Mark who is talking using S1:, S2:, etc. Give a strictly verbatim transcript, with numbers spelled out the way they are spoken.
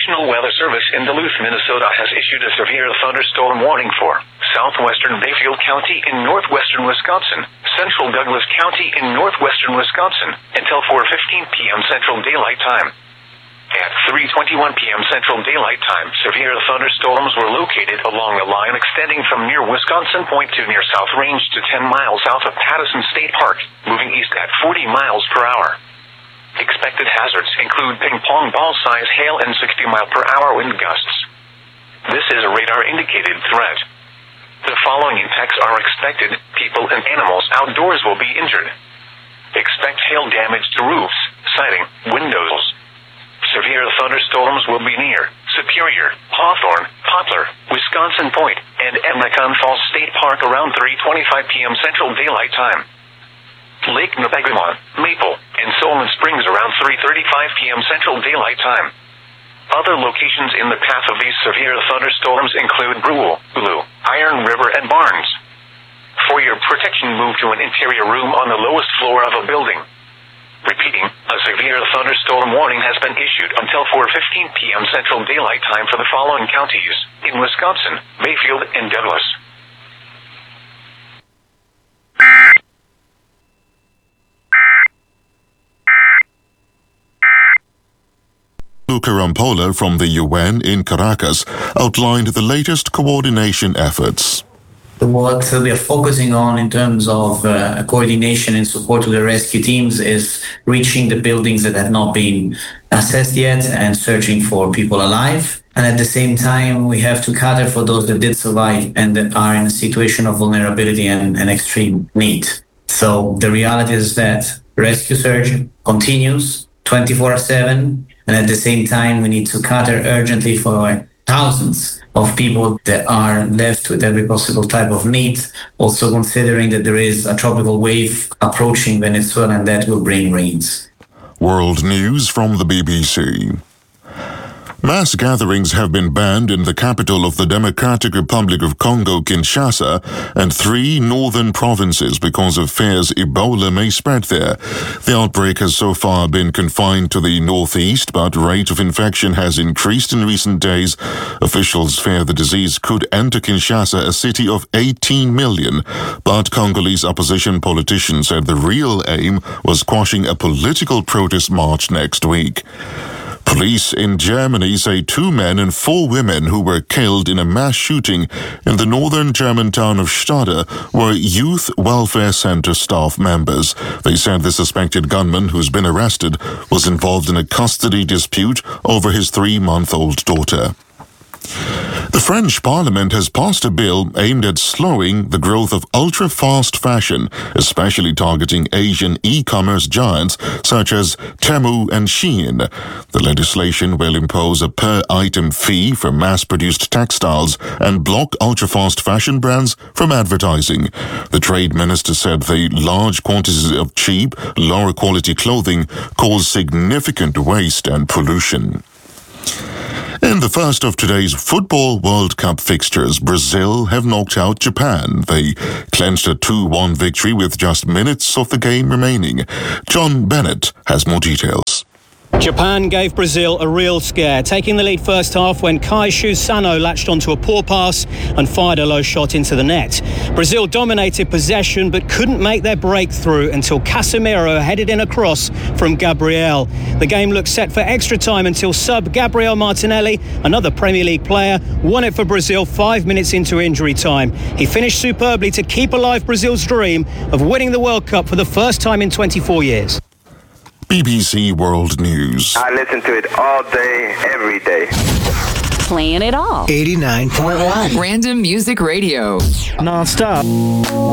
S1: National Weather Service in Duluth, Minnesota has issued a severe thunderstorm warning for southwestern Bayfield County in northwestern Wisconsin, central Douglas County in northwestern Wisconsin, until four fifteen p.m. Central Daylight Time. At three twenty-one p.m. Central Daylight Time, severe thunderstorms were located along a line extending from near Wisconsin Point to near South Range to ten miles south of Pattison State Park, moving east at forty miles per hour. Expected hazards include ping-pong ball-size hail and sixty mile per hour wind gusts. This is a radar-indicated threat. The following impacts are expected. People and animals outdoors will be injured. Expect hail damage to roofs, siding, windows. Severe thunderstorms will be near Superior, Hawthorne, Poplar, Wisconsin Point, and Emmacon Falls State Park around three twenty-five p.m. Central Daylight Time. Lake Nepegamon, Maple, and Solon Springs around three thirty-five p.m. Central Daylight Time. Other locations in the path of these severe thunderstorms include Brule, Hulu, Iron River, and Barnes. For your protection, move to an interior room on the lowest floor of a building. Repeating, a severe thunderstorm warning has been issued until four fifteen p.m. Central Daylight Time for the following counties in Wisconsin, Bayfield, and Douglas.
S2: Luca Rampolla from the U N in Caracas outlined the latest coordination efforts.
S3: What we are focusing on in terms of uh, coordination and support to the rescue teams is reaching the buildings that have not been assessed yet and searching for people alive. And at the same time, we have to cater for those that did survive and that are in a situation of vulnerability and, and extreme need. So the reality is that rescue search continues twenty-four seven. And at the same time, we need to cater urgently for thousands of people that are left with every possible type of need, also considering that there is a tropical wave approaching Venezuela and that will bring rains.
S2: World News from the B B C. Mass gatherings have been banned in the capital of the Democratic Republic of Congo, Kinshasa, and three northern provinces because of fears Ebola may spread there. The outbreak has so far been confined to the northeast, but rate of infection has increased in recent days. Officials fear the disease could enter Kinshasa, a city of eighteen million, but Congolese opposition politicians said the real aim was quashing a political protest march next week. Police in Germany say two men and four women who were killed in a mass shooting in the northern German town of Stade were youth welfare center staff members. They said the suspected gunman, who's been arrested, was involved in a custody dispute over his three-month-old daughter. The French Parliament has passed a bill aimed at slowing the growth of ultra-fast fashion, especially targeting Asian e-commerce giants such as Temu and Shein. The legislation will impose a per-item fee for mass-produced textiles and block ultra-fast fashion brands from advertising. The trade minister said the large quantities of cheap, lower-quality clothing cause significant waste and pollution. In the first of today's Football World Cup fixtures, Brazil have knocked out Japan. They clinched a two one victory with just minutes of the game remaining. John Bennett has more details.
S4: Japan gave Brazil a real scare, taking the lead first half when Kaishu Sano latched onto a poor pass and fired a low shot into the net. Brazil dominated possession but couldn't make their breakthrough until Casemiro headed in a cross from Gabriel. The game looked set for extra time until sub Gabriel Martinelli, another Premier League player, won it for Brazil five minutes into injury time. He finished superbly to keep alive Brazil's dream of winning the World Cup for the first time in twenty-four years.
S2: B B C World News.
S5: I listen to it all day, every day.
S6: Playing it all.
S7: eighty-nine point one.
S6: Random Music Radio.
S7: Non-stop.